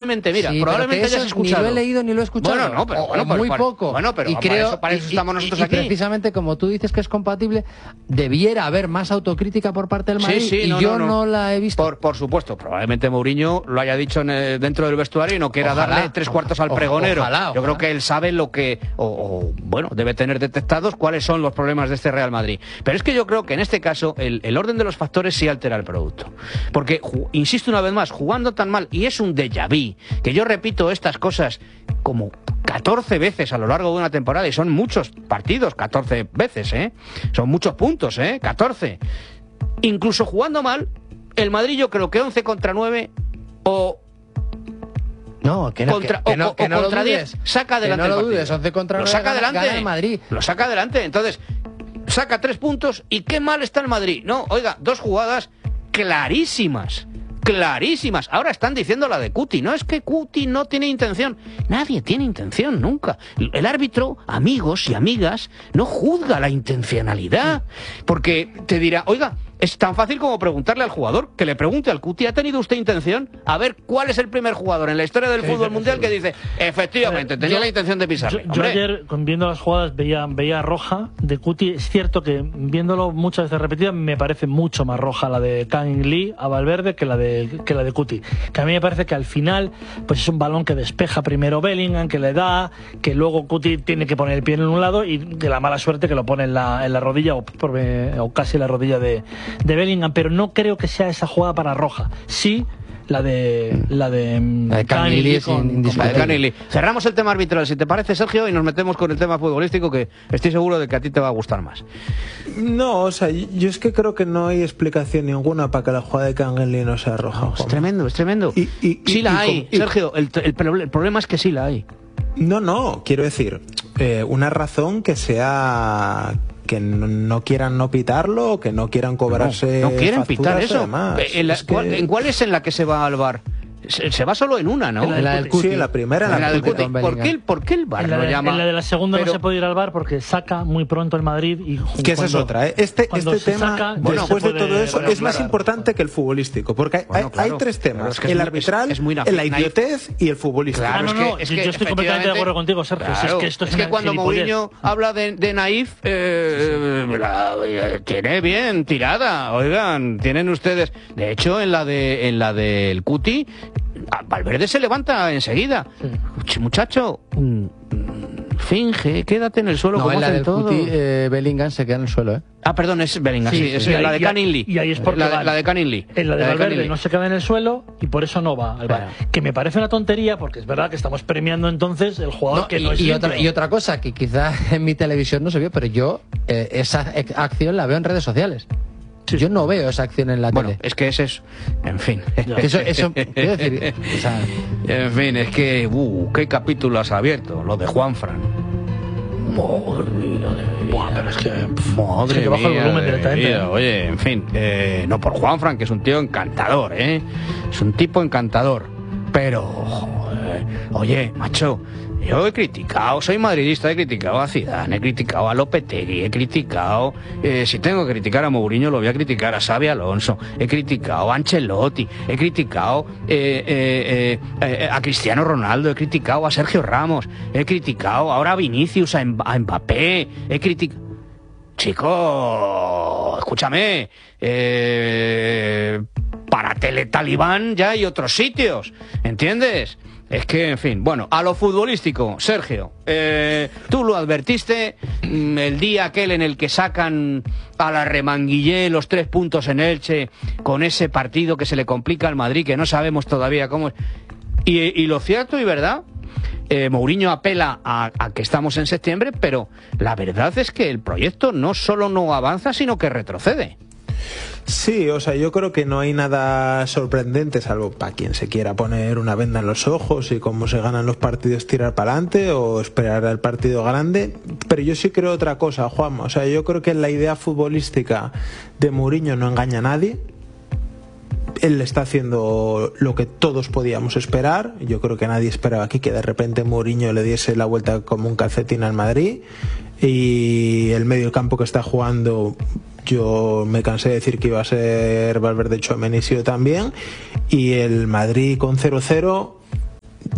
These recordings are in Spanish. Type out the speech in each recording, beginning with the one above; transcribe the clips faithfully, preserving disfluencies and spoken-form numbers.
probablemente, mira, sí, probablemente hayas escuchado. Ni lo he leído ni lo he escuchado. Bueno, no, pero, o, bueno, o muy para, poco. Bueno, pero y para, creo, eso, para eso y, estamos y, nosotros y, aquí. Y precisamente como tú dices que es compatible, debiera haber más autocrítica por parte del Madrid, sí, sí, y no, yo no, no. no la he visto. Por, por supuesto, probablemente Mourinho lo haya dicho en el, dentro del vestuario y no quiera Ojalá, darle tres cuartos al ojalá, pregonero. ojalá, Yo ojalá. creo que él sabe lo que, o, o, bueno, debe tener detectados cuáles son los problemas de este Real Madrid. Pero es que yo creo que en este caso el, el orden de los factores sí altera el producto. Porque, insisto una vez más, jugando tan mal, y es un déjà vu, que yo repito estas cosas como catorce veces a lo largo de una temporada, y son muchos partidos, catorce veces, ¿eh? Son muchos puntos, ¿eh? catorce. Incluso jugando mal, el Madrid yo creo que once contra nueve o... No, que no, contra, que, que no, o, que o no contra lo diez, dudes. saca adelante que no el lo partido. dudes, once contra lo nueve saca gana, adelante gana el Madrid. Lo saca adelante. Entonces, saca tres puntos y qué mal está el Madrid. No, oiga, dos jugadas clarísimas. Clarísimas. Ahora están diciendo la de Cuti. No es que Cuti no tiene intención. Nadie tiene intención, nunca. El árbitro, amigos y amigas, no juzga la intencionalidad. Porque te dirá, oiga, es tan fácil como preguntarle al jugador, que le pregunte al Cuti, ¿ha tenido usted intención? A ver, ¿cuál es el primer jugador en la historia del fútbol mundial que dice, efectivamente, tenía yo, la intención de pisarle? Yo, yo ayer, viendo las jugadas, veía, veía roja de Cuti. Es cierto que, viéndolo muchas veces repetida, me parece mucho más roja la de Kang Lee a Valverde que la de, que la de Cuti. Que a mí me parece que al final pues es un balón que despeja primero Bellingham, que le da, que luego Cuti tiene que poner el pie en un lado y de la mala suerte que lo pone en la, en la rodilla o, por, o casi en la rodilla de de Bellingham, pero no creo que sea esa jugada para roja. Sí, la de la de, la de Canilli con, con la de Canilli. Cerramos el tema arbitral, si te parece, Sergio, y nos metemos con el tema futbolístico, que estoy seguro de que a ti te va a gustar más. No, o sea, yo es que creo que no hay explicación ninguna para que la jugada de Canilli no sea roja. No, es tremendo, es tremendo. Y, y, sí y, la y, hay, y, Sergio. El, el, el problema es que sí la hay. No, no, quiero decir, eh, una razón que sea que no, no quieran no pitarlo, que no quieran cobrarse. No, no quieren pitar eso. ¿En, la, es que... ¿En cuál es en la que se va al bar? Se, se va solo en una, ¿no? En la del Cuti. Sí, la primera, en la, la del Cuti. ¿Por qué, el, ¿Por qué el bar en la, lo de, llama? En la de la segunda Pero... no se puede ir al bar porque saca muy pronto el Madrid y que esa es otra, ¿eh? Este, este tema, saca, bueno, después de todo eso, bueno, es más claro. importante que el futbolístico, porque hay, bueno, claro, hay tres temas: es que el arbitral, es, es la idiotez y el futbolístico. Claro, ah, no, no, es que, yo estoy completamente de acuerdo contigo, Sergio. Claro, es que, esto es, es que cuando Mourinho habla de, de naif, eh, sí. la, tiene bien tirada. Oigan, tienen ustedes. De hecho, en la de en la del Cuti, Valverde se levanta enseguida. Sí. Muchacho, finge, quédate en el suelo. No, como en la hacen del todos. Cuti, eh, Bellingham se queda en el suelo, ¿eh? Ah, perdón, es Bellingham, sí, sí, es y la ahí, de Canilli. Y ahí es porque la, va, la de Canilli. En la de, la de Valverde Canilli. no se queda en el suelo y por eso no va al bar. Claro. Que me parece una tontería porque es verdad que estamos premiando entonces el jugador no, que y, no es y otra, y otra cosa que quizás en mi televisión no se vio, pero yo eh, esa acción la veo en redes sociales. Sí. Yo no veo esa acción en la bueno, tele. Es que ese es... En fin. Eso, eso quiero decir... O sea, en fin, es que... Uh, ¿qué capítulo has abierto? Lo de Juanfran. Madre mía, Buah, pero es que... Madre sí, que baja mía, el volumen directamente. Mía, oye, en fin. Eh, no por Juanfran, que es un tío encantador, ¿eh? Es un tipo encantador. Pero... Joder, oye, macho... Yo he criticado, soy madridista, he criticado a Zidane, he criticado a Lopetegui, he criticado, eh, si tengo que criticar a Mourinho lo voy a criticar, a Xabi Alonso, he criticado a Ancelotti, he criticado eh, eh, eh, a Cristiano Ronaldo, he criticado a Sergio Ramos, he criticado ahora a Vinicius, a, a Mbappé, he criticado... Chico, escúchame, eh, para Teletalibán ya hay otros sitios, ¿entiendes? Es que, en fin, bueno, a lo futbolístico, Sergio, eh, tú lo advertiste el día aquel en el que sacan a la Remanguillé los tres puntos en Elche con ese partido que se le complica al Madrid, que no sabemos todavía cómo es. Y, y lo cierto y verdad, eh, Mourinho apela a, a que estamos en septiembre, pero la verdad es que el proyecto no solo no avanza, sino que retrocede. Sí, o sea, yo creo que no hay nada sorprendente, salvo para quien se quiera poner una venda en los ojos y cómo se ganan los partidos tirar para adelante o esperar al partido grande, pero yo sí creo otra cosa, Juanma, o sea, yo creo que la idea futbolística de Mourinho no engaña a nadie. Él está haciendo lo que todos podíamos esperar. Yo creo que nadie esperaba aquí que de repente Mourinho le diese la vuelta como un calcetín al Madrid. Y el medio campo que está jugando, yo me cansé de decir que iba a ser Valverde, Tchouaméni también. Y el Madrid con cero cero,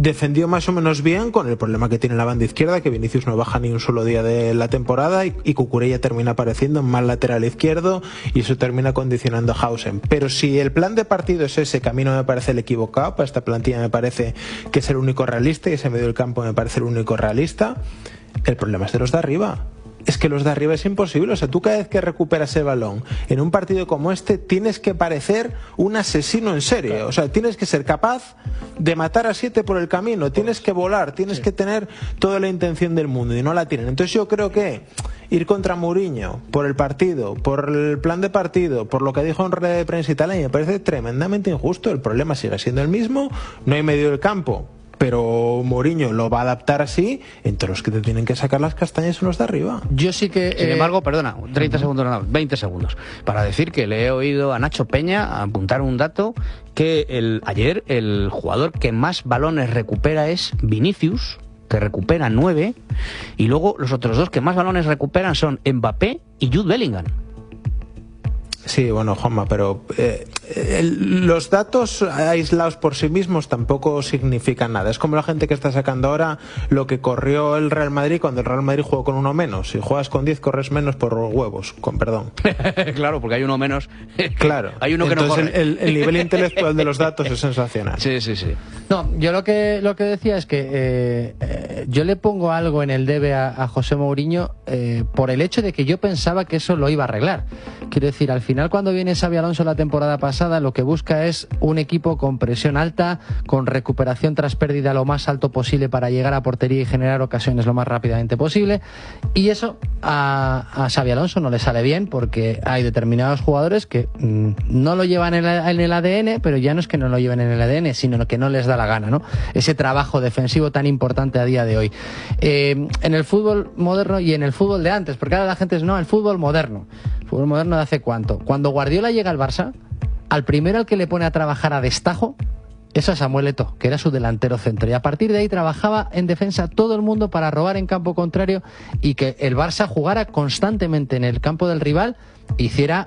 defendió más o menos bien, con el problema que tiene la banda izquierda, que Vinicius no baja ni un solo día de la temporada y, y Cucurella termina apareciendo en mal lateral izquierdo y eso termina condicionando a Hausen. Pero si el plan de partido es ese, que a mí no me parece el equivocado, para esta plantilla me parece que es el único realista y ese medio del campo me parece el único realista, el problema es de los de arriba. Es que los de arriba es imposible. O sea, tú cada vez que recuperas el balón en un partido como este tienes que parecer un asesino en serie. O sea, tienes que ser capaz de matar a siete por el camino, tienes que volar, tienes sí. que tener toda la intención del mundo y no la tienen. Entonces yo creo que ir contra Mourinho por el partido, por el plan de partido, por lo que dijo en rueda de prensa y tal, a mí me parece tremendamente injusto. El problema sigue siendo el mismo, no hay medio del campo, pero Mourinho lo va a adaptar así, entre los que te tienen que sacar las castañas son los de arriba. Yo sí que... Sin eh... embargo, perdona, treinta segundos, no, veinte segundos, para decir que le he oído a Nacho Peña apuntar un dato, que el, ayer el jugador que más balones recupera es Vinicius, que recupera nueve, y luego los otros dos que más balones recuperan son Mbappé y Jude Bellingham. Sí, bueno, Juanma, pero eh, el, los datos aislados por sí mismos tampoco significan nada. Es como la gente que está sacando ahora lo que corrió el Real Madrid cuando el Real Madrid jugó con uno menos. Si juegas con diez, corres menos por huevos, con perdón. Claro, porque hay uno menos. Claro. Hay uno que Entonces, no corre. El, el nivel intelectual de los datos es sensacional. Sí, sí, sí. No, yo lo que lo que decía es que eh, eh, yo le pongo algo en el debe a, a José Mourinho eh, por el hecho de que yo pensaba que eso lo iba a arreglar. Quiero decir, al final cuando viene Xabi Alonso la temporada pasada, lo que busca es un equipo con presión alta, con recuperación tras pérdida lo más alto posible para llegar a portería y generar ocasiones lo más rápidamente posible, y eso a, a Xabi Alonso no le sale bien porque hay determinados jugadores que mmm, no lo llevan en, la, en el A D N, pero ya no es que no lo lleven en el A D N, sino que no les da la gana, ¿no? Ese trabajo defensivo tan importante a día de hoy. Eh, en el fútbol moderno y en el fútbol de antes, porque ahora la gente es, no, el fútbol moderno. ¿El fútbol moderno de hace cuánto? Cuando Guardiola llega al Barça, al primero al que le pone a trabajar a destajo es a Samuel Eto'o, que era su delantero centro, y a partir de ahí trabajaba en defensa todo el mundo para robar en campo contrario y que el Barça jugara constantemente en el campo del rival, hiciera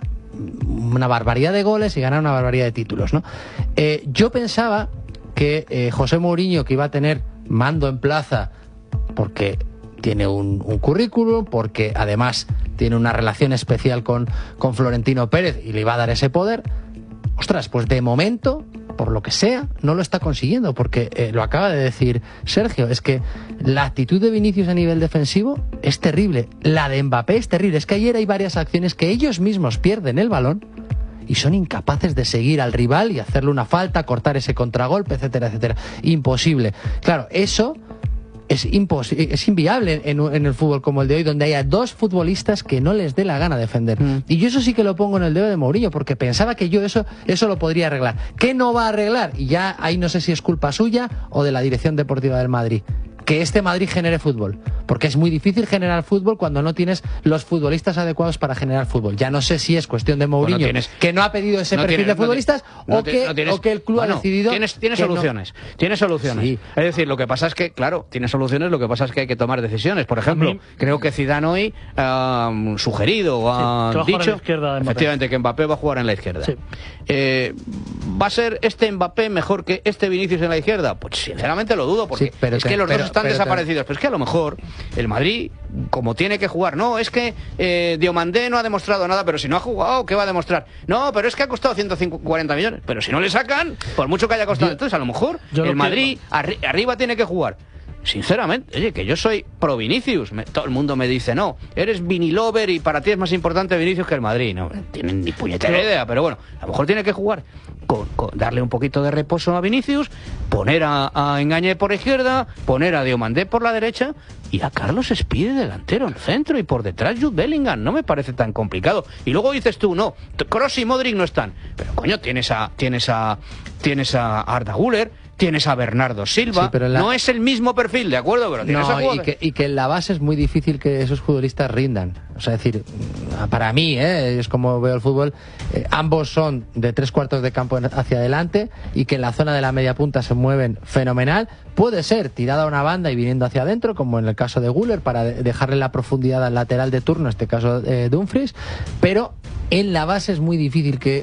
una barbaridad de goles y ganara una barbaridad de títulos, ¿no? Eh, yo pensaba que eh, José Mourinho, que iba a tener mando en plaza porque tiene un, un currículum, porque además tiene una relación especial con, con Florentino Pérez y le iba a dar ese poder, ostras, pues de momento, por lo que sea, no lo está consiguiendo, porque eh, lo acaba de decir Sergio, es que la actitud de Vinicius a nivel defensivo es terrible, la de Mbappé es terrible, es que ayer hay varias acciones que ellos mismos pierden el balón y son incapaces de seguir al rival y hacerle una falta, cortar ese contragolpe, etcétera, etcétera. Imposible. Claro, eso es imposible, es inviable en, en el fútbol como el de hoy, donde haya dos futbolistas que no les dé la gana defender. Mm. Y yo eso sí que lo pongo en el dedo de Mourinho, porque pensaba que yo eso, eso lo podría arreglar. ¿Qué no va a arreglar? Y ya ahí no sé si es culpa suya o de la dirección deportiva del Madrid. Que este Madrid genere fútbol, porque es muy difícil generar fútbol cuando no tienes los futbolistas adecuados para generar fútbol. Ya no sé si es cuestión de Mourinho, bueno, tienes, que no ha pedido ese no perfil tienes, de futbolistas no, o, que, no tienes, o que el club bueno, ha decidido... Tienes, tienes soluciones, no. tienes soluciones. Sí. Es decir, lo que pasa es que, claro, tienes soluciones, lo que pasa es que hay que tomar decisiones. Por ejemplo, mí... creo que Zidane hoy ha uh, sugerido o ha sí, dicho izquierda, efectivamente que Mbappé va a jugar en la izquierda. Sí. Eh, ¿Va a ser este Mbappé mejor que este Vinicius en la izquierda? Pues sinceramente lo dudo, porque sí, es te, que los pero, dos están pero, desaparecidos. Pero es que a lo mejor el Madrid, como tiene que jugar, no, es que eh, Diomandé no ha demostrado nada, pero si no ha jugado, ¿qué va a demostrar? No, pero es que ha costado ciento cuarenta millones, pero si no le sacan, por mucho que haya costado, yo, entonces a lo mejor yo el Madrid arri arriba tiene que jugar. Sinceramente, oye, que yo soy pro Vinicius, me, todo el mundo me dice, no, eres Vinilover y para ti es más importante Vinicius que el Madrid. No tienen ni puñetera idea, pero bueno, a lo mejor tiene que jugar con, con darle un poquito de reposo a Vinicius, poner a, a Engañé por izquierda, poner a Diomandé por la derecha y a Carlos Espide delantero en centro y por detrás Jude Bellingham. No me parece tan complicado. Y luego dices tú, no, Kroos y Modric no están, pero coño, tienes a tienes a tienes a Arda Güler, tienes a Bernardo Silva, sí, pero la... no es el mismo perfil, ¿de acuerdo? Pero tienes no, a y, que, y que en la base es muy difícil que esos futbolistas rindan. O sea, es decir, para mí, ¿eh? es como veo el fútbol, eh, ambos son de tres cuartos de campo hacia adelante y que en la zona de la media punta se mueven fenomenal. Puede ser tirada a una banda y viniendo hacia adentro, como en el caso de Güler, para dejarle la profundidad al lateral de turno, en este caso eh, Dumfries, pero en la base es muy difícil que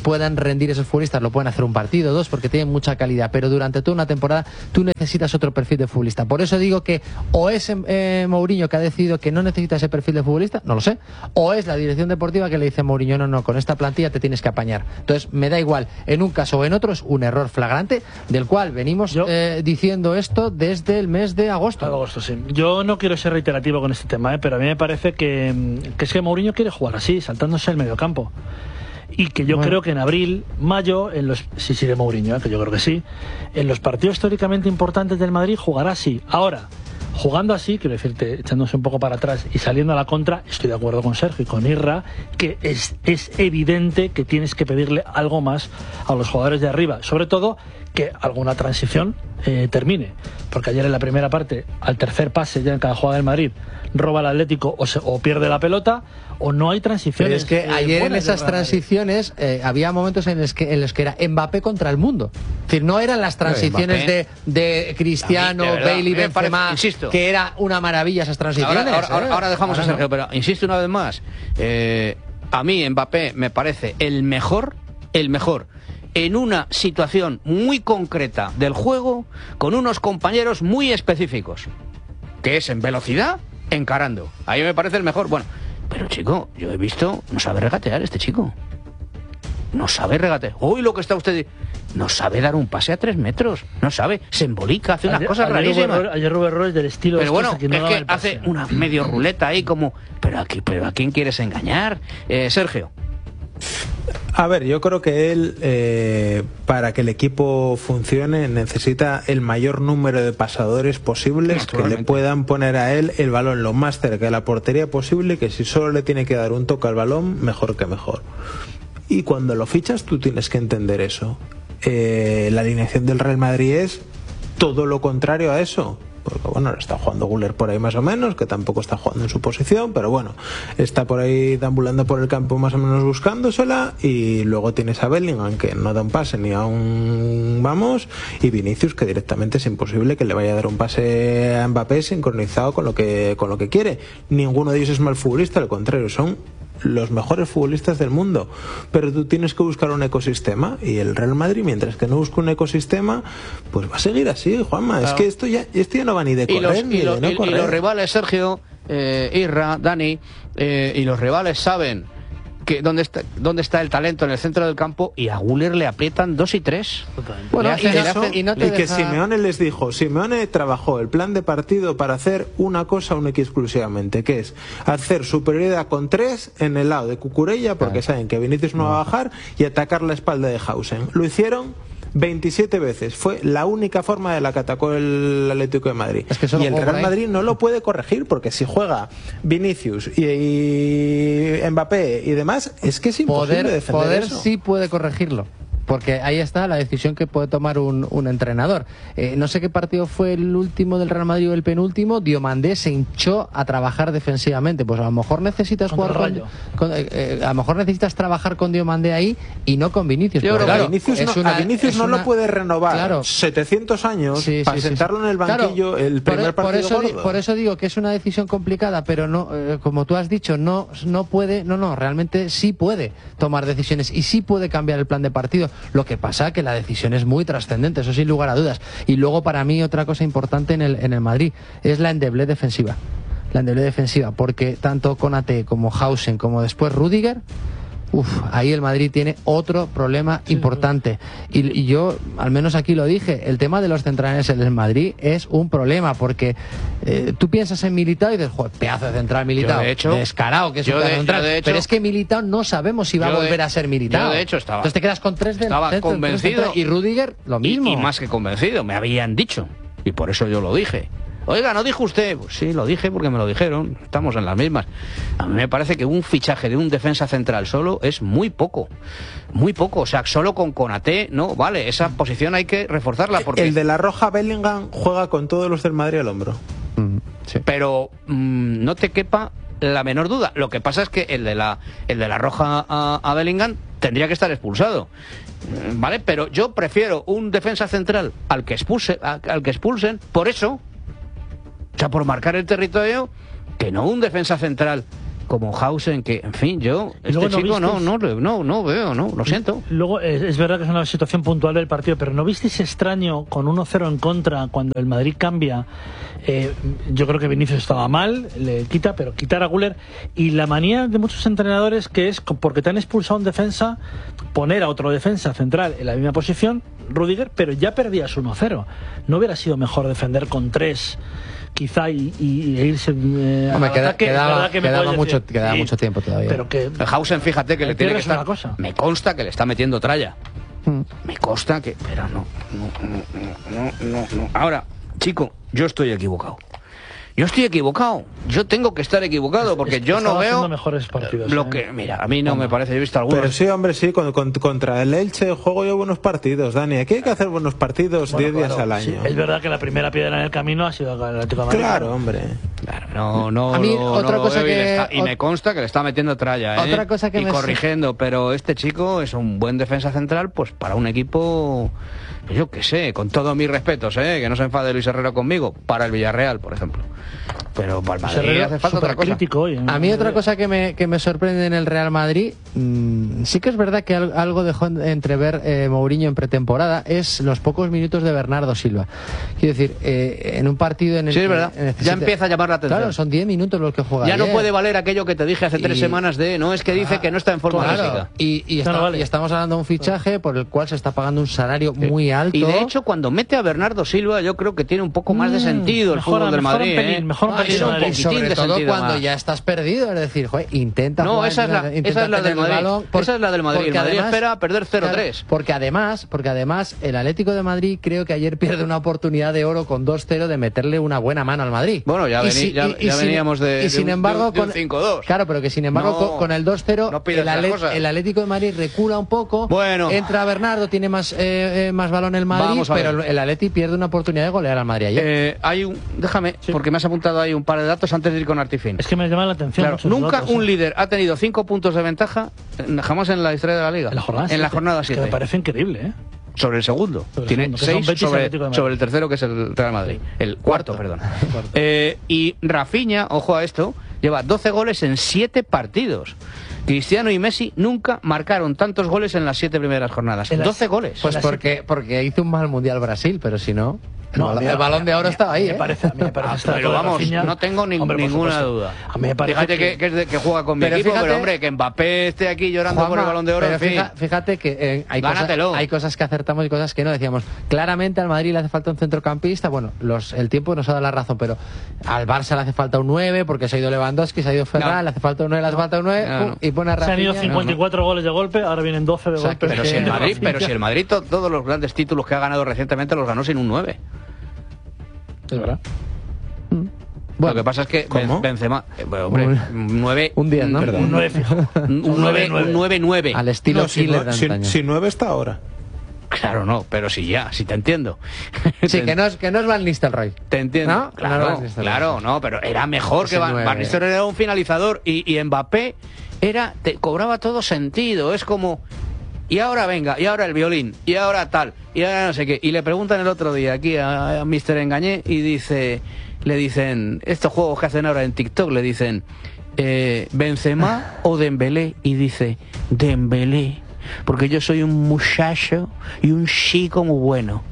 puedan rendir esos futbolistas, lo pueden hacer un partido, dos, porque tienen mucha calidad, pero durante toda una temporada tú necesitas otro perfil de futbolista. Por eso digo que o es eh, Mourinho que ha decidido que no necesita ese perfil de futbolista, no lo sé, o es la dirección deportiva que le dice a Mourinho, no, no, con esta plantilla te tienes que apañar. Entonces, me da igual, en un caso o en otro es un error flagrante, del cual venimos eh, diciendo esto desde el mes de agosto. Agosto, sí. Yo no quiero ser reiterativo con este tema, ¿eh? Pero a mí me parece que, que es que Mourinho quiere jugar así, saltándose el mediocampo. Y que yo bueno. creo que en abril, mayo, en los si sigue Mourinho, ¿eh? Que yo creo que sí, en los partidos históricamente importantes del Madrid jugará así. Ahora, jugando así, quiero decirte, echándose un poco para atrás y saliendo a la contra, estoy de acuerdo con Sergio y con Irra, que es, es evidente que tienes que pedirle algo más a los jugadores de arriba, sobre todo que alguna transición eh, termine, porque ayer en la primera parte, al tercer pase ya en cada jugada del Madrid, roba el Atlético o, se, o pierde la pelota, o no hay transiciones. Pero es que eh, ayer en esas transiciones eh, había momentos en los, que, en los que era Mbappé contra el mundo. Es decir, no eran las transiciones de, de Cristiano, Bale, Benzema, insisto, que era una maravilla esas transiciones. Ahora, ahora, ¿eh? ahora, ahora dejamos ahora a Sergio, no. pero insisto una vez más, eh, a mí Mbappé me parece el mejor, el mejor, en una situación muy concreta del juego, con unos compañeros muy específicos, que es en velocidad, encarando. A mí me parece el mejor. Bueno, pero chico, yo he visto, no sabe regatear este chico. No sabe regatear. Uy, lo que está usted... No sabe dar un pase a tres metros. No sabe. Se embolica, hace unas ayer, cosas ayer rarísimas. Hubo, ayer hubo errores del estilo... Pero bueno, que no es que hace una medio ruleta ahí como... Pero aquí, pero ¿a quién quieres engañar? Eh, Sergio. A ver, yo creo que él, eh, para que el equipo funcione, necesita el mayor número de pasadores posibles que le puedan poner a él el balón lo más cerca de la portería posible, que si solo le tiene que dar un toque al balón, mejor que mejor. Y cuando lo fichas, tú tienes que entender eso. Eh, la alineación del Real Madrid es todo lo contrario a eso. Porque bueno, ahora está jugando Güler por ahí más o menos, que tampoco está jugando en su posición, pero bueno, está por ahí deambulando por el campo más o menos buscándosela, y luego tienes a Bellingham, que no da un pase ni a un vamos, y Vinicius, que directamente es imposible que le vaya a dar un pase a Mbappé sincronizado con lo que, con lo que quiere. Ninguno de ellos es mal futbolista, al contrario, son los mejores futbolistas del mundo, pero tú tienes que buscar un ecosistema, y el Real Madrid, mientras que no busca un ecosistema, pues va a seguir así, Juanma. Claro. Es que esto ya, esto ya no va ni de correr, y los, ni y lo, de no y, correr. Y los rivales, Sergio, eh, Irra, Dani, eh, y los rivales saben que dónde está, dónde está el talento en el centro del campo, y a Güler le aprietan dos y tres. Bueno, hace, y, eso, y, no te y que deja... Simeone les dijo, Simeone trabajó el plan de partido para hacer una cosa única y exclusivamente, que es hacer superioridad con tres en el lado de Cucurella, porque claro, saben que Vinicius no va a bajar, y atacar la espalda de Hausen. Lo hicieron veintisiete veces. Fue la única forma de la que atacó el Atlético de Madrid. Es que y el Real Madrid no lo puede corregir, porque si juega Vinicius y, y Mbappé y demás, es que es imposible poder, defender poder eso. Sí puede corregirlo. Porque ahí está la decisión que puede tomar un, un entrenador. Eh, no sé qué partido fue el último del Real Madrid o el penúltimo. Diomandé se hinchó a trabajar defensivamente. Pues a lo mejor necesitas jugar con, con, eh, eh, a lo mejor necesitas trabajar con Diomandé ahí y no con Vinicius. Yo creo claro, que Vinicius no, una, a Vinicius no una, lo puede renovar claro, setecientos años sí, sí, para sí, sentarlo sí. en el banquillo, claro, el primer por, partido por eso, gordo. por eso digo que es una decisión complicada, pero no, eh, como tú has dicho, no, no puede, no, no, realmente sí puede tomar decisiones y sí puede cambiar el plan de partido. Lo que pasa que la decisión es muy trascendente, eso sin lugar a dudas. Y luego, para mí, otra cosa importante en el, en el Madrid es la endeblez defensiva. La endeblez defensiva, porque tanto Konaté como Hausen, como después Rüdiger, uf, ahí el Madrid tiene otro problema sí, importante. Y, y yo, al menos aquí lo dije, el tema de los centrales en el Madrid es un problema, porque eh, tú piensas en Militao y dices, joder, pedazo de central Militao, yo de hecho, descarado que es un de, central, de hecho, pero es que Militao no sabemos si va a volver de, a ser Militao. Yo de hecho estaba, entonces te quedas con tres de estaba centro, convencido tres y Rüdiger lo mismo. Y, y más que convencido, me habían dicho, y por eso yo lo dije. Oiga, ¿no dijo usted? Pues sí, lo dije porque me lo dijeron, estamos en las mismas. A mí me parece que un fichaje de un defensa central solo es muy poco, muy poco, o sea, solo con Konaté, no, vale, esa posición hay que reforzarla. Porque... El de la Roja, Bellingham, juega con todos los del Madrid al hombro. Mm, sí. Pero mmm, no te quepa la menor duda. Lo que pasa es que el de la, el de la Roja a, a Bellingham tendría que estar expulsado, ¿vale? Pero yo prefiero un defensa central al que expulse, al que expulsen, por eso... O sea, por marcar el territorio, que no un defensa central como Hausen, que, en fin, yo, este luego no chico no, vistes- no, no, no, no veo, no, lo siento. Luego, es, es verdad que es una situación puntual del partido, pero ¿no visteis extraño con uno cero en contra cuando el Madrid cambia? Eh, yo creo que Vinicius estaba mal, le quita, pero quitar a Güler. Y la manía de muchos entrenadores que es, porque te han expulsado un defensa, poner a otro defensa central en la misma posición, Rudiger, pero ya perdías uno cero. ¿No hubiera sido mejor defender con tres, quizá, y, y e irse eh, Hombre, al queda- ataque? quedaba- Es verdad que me quedaba puedes mucho- decir, quedaba sí, mucho tiempo todavía. Pero que El Hausen, fíjate que le el tiene que cierre es una estar. cosa. Me consta que le está metiendo tralla. Mm. Me consta que. Pero no, no, no, no, no, no. Ahora, chico, yo estoy equivocado. Yo estoy equivocado. Yo tengo que estar equivocado porque yo no Estaba haciendo veo mejores partidos, lo ¿eh? que. Mira, a mí no me parece. Yo he visto algunos. Pero sí, hombre, sí, con- con- contra el Elche juego yo buenos partidos, Dani. Aquí hay que hacer buenos partidos Bueno, diez días claro, al sí, año. es verdad que la primera piedra en el camino ha sido el Atlético de Madrid. Claro, hombre. Claro, no, no, A mí, no, otra no lo cosa veo y, le que- está- y me consta que le está metiendo tralla, ¿eh? Otra cosa que y me- corrigiendo, pero este chico es un buen defensa central, pues para un equipo, pues yo qué sé, con todos mis respetos, ¿eh? Que no se enfade Luis Herrero conmigo, para el Villarreal, por ejemplo. Pero para el Madrid Herrero, hace falta otra cosa. supercrítico hoy, ¿eh? A mí otra cosa que me, que me sorprende en el Real Madrid, mmm, sí que es verdad que al- algo dejó en- entrever eh, Mourinho en pretemporada, es los pocos minutos de Bernardo Silva. Quiero decir, eh, en un partido en el Sí, es que verdad. necesita- Ya empieza a llamar la atención. Claro, son diez minutos los que juega Ya no ayer. puede valer aquello que te dije hace tres Y- semanas de, no, es que dice que no está en forma Claro, física. y, y, No, está- no vale. y estamos hablando de un fichaje por el cual se está pagando un salario muy alto. Y de hecho, cuando mete a Bernardo Silva, yo creo que tiene un poco más de Mm, sentido el mejora- fútbol del mejora un Madrid. pelín, ¿eh? mejora un Ah, pelín eso, el un Madrid. y poquitín sobre de todo sentido cuando más. ya estás perdido, es decir, joder, intenta No, jugar, esa es la, intenta esa es la del tener el Madrid. balón, por- esa es la del Madrid. El porque Madrid además- espera perder cero tres. Claro, porque además, porque además el Atlético de Madrid creo que ayer pierde una oportunidad de oro con dos cero de meterle una buena mano al Madrid. Bueno, ya Y veni- si- ya- y- y ya sin- veníamos de- y de sin un- embargo de un- de un con cinco dos. Claro, pero que sin embargo No, con, con el dos cero no pidas el, esas Atlet- cosas. el Atlético de Madrid recula un poco. Bueno. Entra Bernardo, tiene más eh, eh, más balón el Madrid, Vamos a ver. pero el, el Atleti pierde una oportunidad de golear al Madrid ayer. Eh, hay un, déjame, porque me has apuntado ahí un par de datos antes de ir con Artifin. Es que me llama la atención. Claro, muchos nunca datos, un ¿eh? líder ha tenido cinco puntos de ventaja, eh, jamás en la historia de la liga. En la jornada En la siete, jornada que me siete. parece increíble, ¿eh? Sobre el segundo. Sobre el Tiene segundo, que son seis Betis y sobre, Atlético de Madrid. sobre el tercero, que es el Real Madrid. El cuarto, perdón. Eh, y Rafinha, ojo a esto, lleva doce goles en siete partidos. Cristiano y Messi nunca marcaron tantos goles en las siete primeras jornadas. En las- doce goles. Pues la porque porque hizo un mal mundial Brasil, pero si no, el, No, balón, mira, el balón de oro me- estaba ahí, me ¿eh? parece, a mí me parece Ah, esta pero dato de vamos, Rafinha- no tengo ni- Hombre, por ninguna supuesto. duda. A mí me parece Fíjate que, que es de- que juega con mi Pero equipo, fíjate- pero hombre, que Mbappé esté aquí llorando por el Juanma, Balón de Oro, pero en fin. fija- fíjate que eh, hay, cosas, Gánatelo. hay cosas que acertamos y cosas que no. Decíamos, claramente al Madrid le hace falta un centrocampista. Bueno, los, el tiempo nos ha dado la razón, pero al Barça le hace falta un nueve, porque se ha ido Lewandowski, se ha ido Ferran, No. le hace falta un nueve, le hace falta un nueve, No, pum, no. y pone a Se han ido Rafinha. cincuenta y cuatro goles de golpe, ahora vienen doce de O sea, golpe. Pero si el que- Madrid, pero si el Madrid to- todos los grandes títulos que ha ganado recientemente los ganó sin un nueve. Es verdad. Lo que pasa es que ¿Cómo? Ben- Benzema, eh, bueno, hombre, Un- un nueve, un diez, ¿no? Un nueve fijo. un nueve, un nueve nueve. Al estilo No, si, killer nue- de si- antaño. si nueve está ahora. Claro, no, pero si ya, si te entiendo. Sí, Te- que no es, que no es Van Nistelrooy. Te entiendo. ¿No? Claro, No, no, no, no, claro, no, pero era mejor Ese que Van, nueve. Van Nistelrooy era un finalizador y, y Mbappé era, te cobraba todo sentido. Es como, y ahora venga, y ahora el violín, y ahora tal, y ahora no sé qué. Y le preguntan el otro día aquí a, a mister Engañé y dice, le dicen, estos juegos que hacen ahora en TikTok, le dicen, eh, ¿Benzema o Dembélé? Y dice, Dembélé, porque yo soy un muchacho y un chico muy bueno.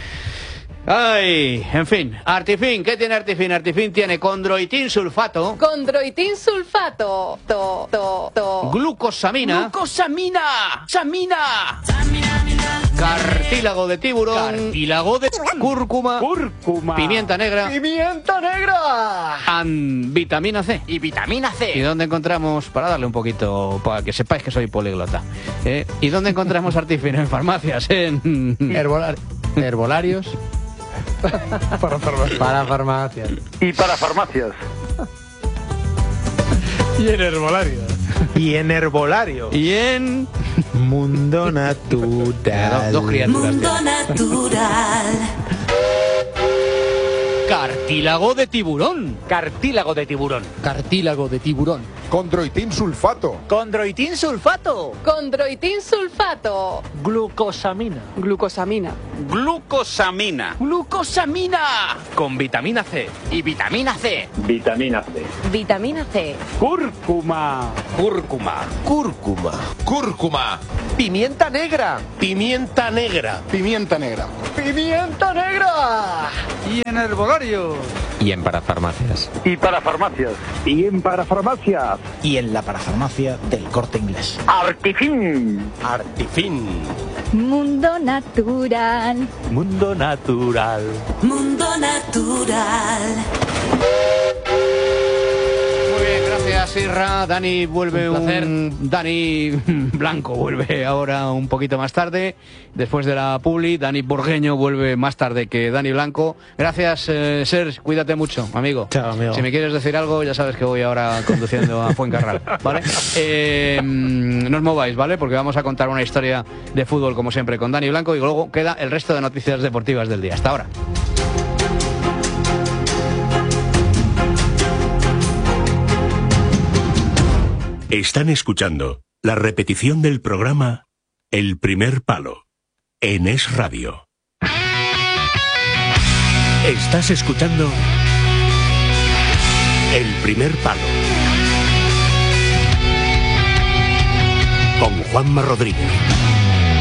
Ay, en fin, Artifin, ¿qué tiene Artifin? Artifin tiene condroitin sulfato, Condroitin sulfato. To, to, to. glucosamina, ¡Glucosamina! ¡Samina! cartílago de tiburón, Cartílago de cúrcuma, cúrcuma. pimienta negra, ¡Pimienta negra! and vitamina C. Y vitamina ¿Y C. dónde encontramos, para darle un poquito, para que sepáis que soy políglota, ¿eh? ¿Y dónde encontramos Artifin? En farmacias, en... Herbolar- herbolarios. Para farmacia. Para farmacias. Y para farmacias. Y en herbolario. Y en herbolario. Y en... Mundo natural. Dos, dos criaturas. tío. natural. Cartílago de tiburón. Cartílago de tiburón. Cartílago de tiburón. Condroitin sulfato. Condroitin sulfato. Condroitin sulfato. Glucosamina. Glucosamina. Glucosamina. Glucosamina. Con vitamina C. Y vitamina C. Vitamina C. Vitamina C. Cúrcuma. Cúrcuma. Cúrcuma. Cúrcuma. Pimienta negra. Pimienta negra. Pimienta negra. Pimienta negra. Y en herbolario. Y en parafarmacias. Y para farmacias. Y en parafarmacias. Y en la parafarmacia del Corte Inglés. Artifin. Artifin. Mundo natural. Mundo natural. Mundo natural. Muy bien, gracias Irra. Dani vuelve Un placer. un... Dani Blanco vuelve ahora un poquito más tarde, después de la publi. Dani Burgueño vuelve más tarde que Dani Blanco. Gracias, eh, Serge, cuídate mucho, amigo. Chao, amigo. Si me quieres decir algo, ya sabes que voy ahora conduciendo a Fuencarral, ¿vale? Eh, no os mováis, ¿vale? Porque vamos a contar una historia de fútbol, como siempre, con Dani Blanco, y luego queda el resto de noticias deportivas del día. Hasta ahora. Están escuchando la repetición del programa El Primer Palo en Es Radio. Estás escuchando El Primer Palo con Juanma Rodríguez.